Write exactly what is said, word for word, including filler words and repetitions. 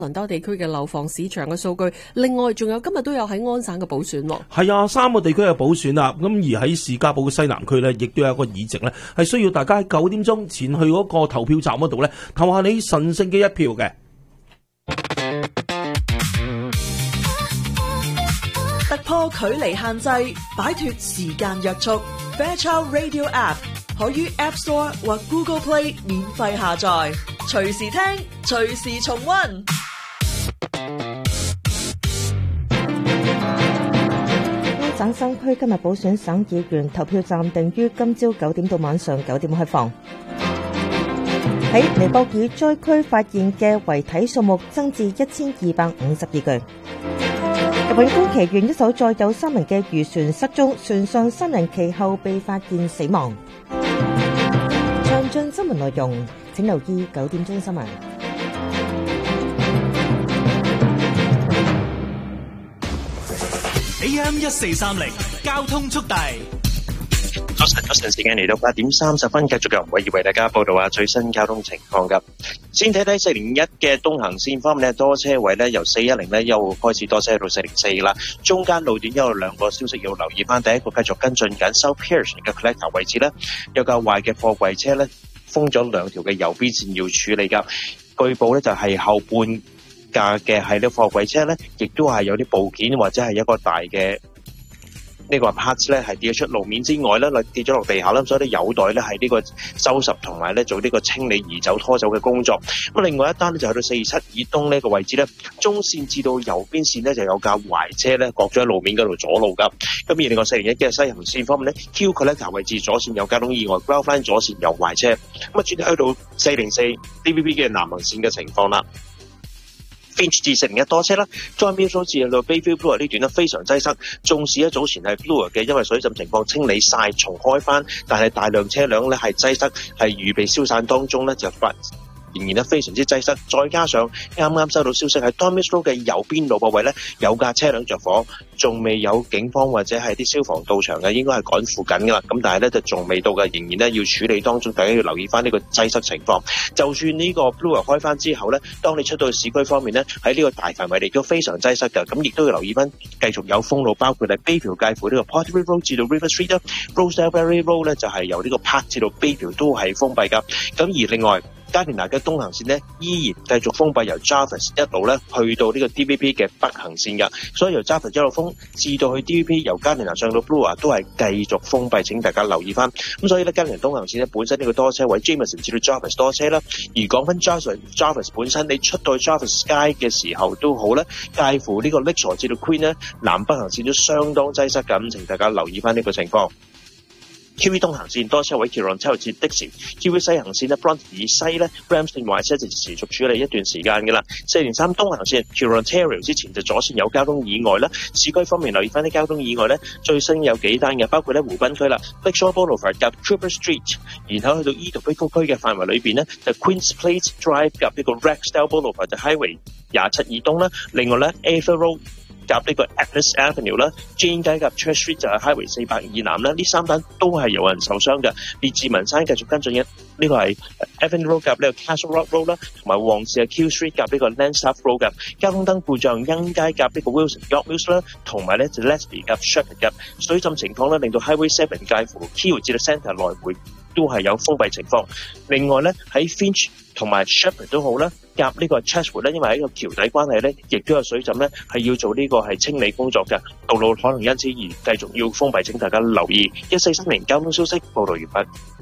倫多地區嘅樓房市場嘅數據，另外仲有今日都有喺安省嘅補選。 係啊，三個地區嘅補選啦，咁而喺士嘉堡嘅西南區呢，亦都有一個議席呢，係需要大家喺九點鐘前去嗰個投票站嗰度呢，投下你神聖嘅一票嘅。 突破距離限制，擺脫時間約束。Fairchild Radio App 可於 App Store 或 Google Play 免費下載，隨時聽，隨時重溫。 安省新區今日補選省議員投票站定於今朝九點到晚上九點開放。喺尼泊爾災區發現嘅遺體數目增至一千二百五十二具。日本宮崎縣一艘載有三名嘅漁船失蹤，船上三人其後被發現死亡。詳盡新聞內容，請留意九點鐘新聞。 A M 一四三零交通速遞。 早晨，早晨時間嚟到八點三十分，繼續由偉業為大家報道下最新交通情況噶。先睇睇四零一嘅東行線方面咧，多車位咧由四一零咧又開始多車到四零四啦。中間路段有兩個消息要留意翻，第一個繼續跟進緊 South Pierce 嘅 Collector 位置咧，有架壞嘅貨櫃車咧封咗兩條嘅右邊線要處理噶。據報咧就係後半架嘅係呢貨櫃車咧，亦都係有啲部件或者係一個大嘅。呢個 parts 咧係跌咗出路面之外咧，跌咗落地下啦，所以咧有待咧係呢個收拾同埋咧做呢個清理移走拖走嘅工作。咁另外一單咧就去到四二七以東呢個位置咧，中線至到右邊線咧就有架壞車咧割咗喺路面嗰度阻路噶。咁而另外四零一嘅西行線方面咧 ，Q Collector 位置左線有交通意外 ，Ground Line 左線有壞車。咁啊，轉去到四零四 D V B 嘅南行線嘅情況啦。Finch 至四零一多車啦 ，John Mills 至到 Bayview Blue 呢段咧非常擠塞。縱使咧早前係 Blue 嘅，因為水浸情況清理晒重開翻，但係大量車輛咧係擠塞，係預備消散當中咧就發。仍然咧非常之擠塞，再加上啱啱收到消息喺 Thomas Road 嘅右邊路泊位咧有架車輛着火，仲未有警方或者係啲消防到場嘅，應該係趕赴緊噶啦。咁但係咧就仲未到嘅，仍然咧要處理當中，大家要留意翻呢個擠塞情況。就算呢個 Blue 開翻之後咧，當你出到去市區方面咧，喺呢個大範圍嚟都非常擠塞㗎。咁亦都要留意翻，繼續有封路，包括係 Bayview 介乎呢個 Pottery Road 至到 River Street 啦 ，Rosedale Road 咧就係由呢個 Park 至到 Bayview 都係封閉㗎。咁而另外，加田拿嘅東行線呢，依然繼續封閉，由 Jarvis 一路咧去到呢個 D V P 嘅北行線㗎，所以由 Jarvis 一路封至到去 D V P， 由加田拿上到 Bloor 都係繼續封閉，請大家留意翻。咁所以咧，加田拿東行線咧本身呢個多車位 Jameson 至到 Jarvis 多車啦，而講翻 Jarvis Jarvis 本身，你出到 Jarvis Sky 嘅時候都好咧，介乎呢個 Lakeshore 至到 Queen 咧南北行線都相當擠塞咁，請大家留意翻呢個情況。Q V 東行線多車位 Kiron 七號至的士 ，Q V 西行線咧 Bronte 以西咧 Ramsden 壞車就持續處理一段時間嘅啦。四零三東行線 Kiron Terrace 之前就左線有交通意外啦。市區方面留意翻啲交通意外咧，最新有幾單嘅，包括咧湖濱區啦 ，Lakeshore Boulevard 夾 Trooper Street， 然後去到 E 度非區區嘅範圍裏邊咧，就 Queens Place Drive 夾呢個 Rexdale Boulevard 就 Highway 廿七以東啦。另外咧 Ather Road。夾呢個 Atlas Avenue 啦 ，Jane 街夾 Church Street 就係 Highway 四百以南啦，呢三單都係有人受傷嘅。列治文山繼續跟進嘅，呢個係 Evan Road 夾呢個 Castle Rock Road 啦，同埋旺市嘅 Q Street 夾呢個 Landstaff Road 嘅交通燈故障，恩街夾呢個 Wilson York Mills 啦，同埋咧就 Leslie 夾 Shepherd 夾水浸情況咧，令到 Highway Seven 介乎 Kew 至到 Centre 來回都係有封閉情況。另外咧喺 Finch 同埋 Shepherd 都好啦。夾呢個 Chatswood 咧，因為喺個橋底關係咧，亦都有水浸咧，係要做呢個係清理工作嘅，道路可能因此而繼續要封閉，請大家留意。一四三零交通消息報道完畢。